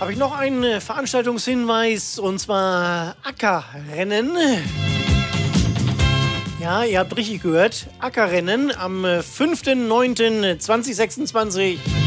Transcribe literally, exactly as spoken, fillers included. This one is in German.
Habe ich noch einen äh, Veranstaltungshinweis, und zwar Ackerrennen. Ja, ihr habt richtig gehört. Ackerrennen am äh, fünften neunten zweitausendsechsundzwanzig